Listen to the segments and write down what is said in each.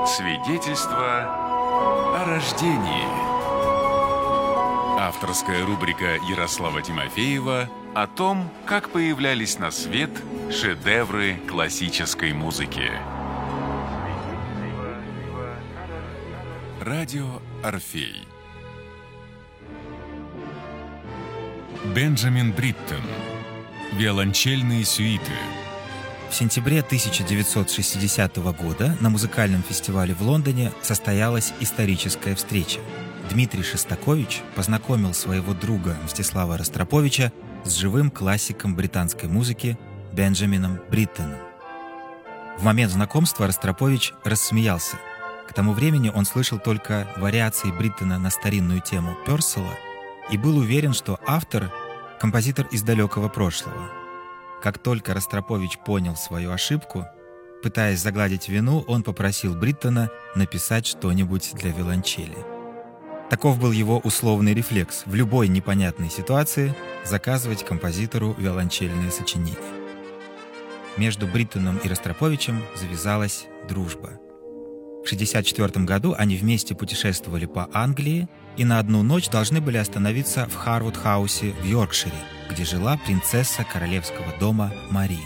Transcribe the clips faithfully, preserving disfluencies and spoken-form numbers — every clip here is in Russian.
Свидетельство о рождении. Авторская рубрика Ярослава Тимофеева о том, как появлялись на свет шедевры классической музыки. Радио Орфей. Бенджамин Бриттон. Виолончельные сюиты. В сентябре тысяча девятьсот шестидесятого года на музыкальном фестивале в Лондоне состоялась историческая встреча. Дмитрий Шостакович познакомил своего друга Мстислава Ростроповича с живым классиком британской музыки Бенджамином Бриттоном. В момент знакомства Ростропович рассмеялся. К тому времени он слышал только вариации Бриттона на старинную тему Пёрселла и был уверен, что автор — композитор из далекого прошлого. Как только Ростропович понял свою ошибку, пытаясь загладить вину, он попросил Бриттона написать что-нибудь для виолончели. Таков был его условный рефлекс — в любой непонятной ситуации заказывать композитору виолончельные сочинения. Между Бриттоном и Ростроповичем завязалась дружба. В шестьдесят четвёртом году они вместе путешествовали по Англии и на одну ночь должны были остановиться в Харвуд-хаусе в Йоркшире, где жила принцесса королевского дома Мари.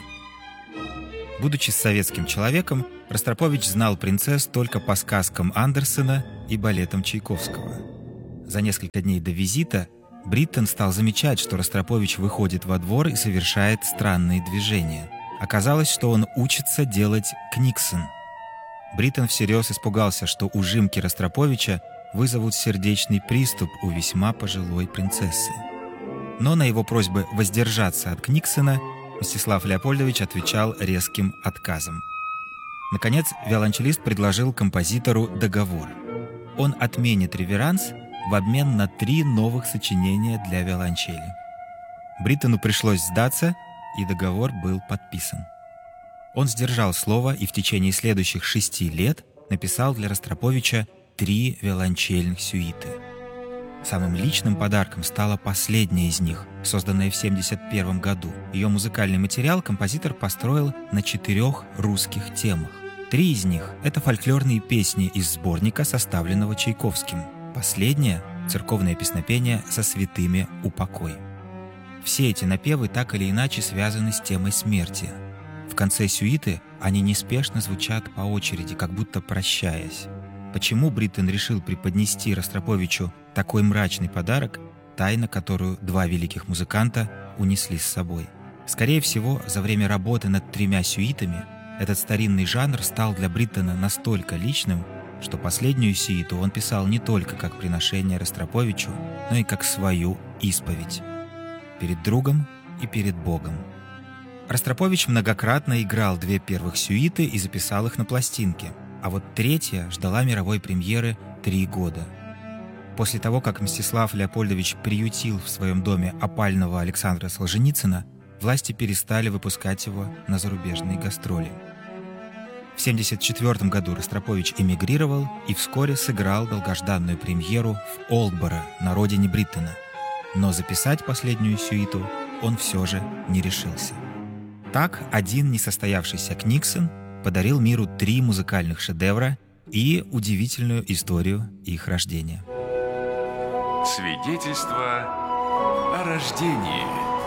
Будучи советским человеком, Ростропович знал принцесс только по сказкам Андерсена и балетам Чайковского. За несколько дней до визита Бриттон стал замечать, что Ростропович выходит во двор и совершает странные движения. Оказалось, что он учится делать книксон. Бриттон всерьез испугался, что ужимки Ростроповича вызовут сердечный приступ у весьма пожилой принцессы. Но на его просьбы воздержаться от книксона Мстислав Леопольдович отвечал резким отказом. Наконец, виолончелист предложил композитору договор. Он отменит реверанс в обмен на три новых сочинения для виолончели. Бриттону пришлось сдаться, и договор был подписан. Он сдержал слово и в течение следующих шести лет написал для Ростроповича три виолончельных сюиты. Самым личным подарком стала последняя из них, созданная в семьдесят первом году. Ее музыкальный материал композитор построил на четырех русских темах. Три из них — это фольклорные песни из сборника, составленного Чайковским. Последняя — церковное песнопение «Со святыми упокой». Все эти напевы так или иначе связаны с темой смерти. В конце сюиты они неспешно звучат по очереди, как будто прощаясь. Почему Бриттон решил преподнести Ростроповичу такой мрачный подарок — тайна, которую два великих музыканта унесли с собой. Скорее всего, за время работы над тремя сюитами этот старинный жанр стал для Бриттона настолько личным, что последнюю сюиту он писал не только как приношение Ростроповичу, но и как свою исповедь перед другом и перед Богом. Ростропович многократно играл две первых сюиты и записал их на пластинке, а вот третья ждала мировой премьеры три года. После того, как Мстислав Леопольдович приютил в своем доме опального Александра Солженицына, власти перестали выпускать его на зарубежные гастроли. В семьдесят четвёртом году Ростропович эмигрировал и вскоре сыграл долгожданную премьеру в Олдборо, на родине Бриттона. Но записать последнюю сюиту он все же не решился. Так, один несостоявшийся книксон подарил миру три музыкальных шедевра и удивительную историю их рождения. Свидетельство о рождении.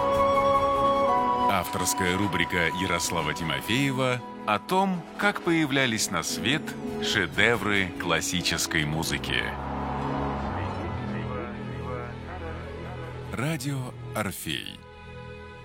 Авторская рубрика Ярослава Тимофеева о том, как появлялись на свет шедевры классической музыки. Радио Орфей.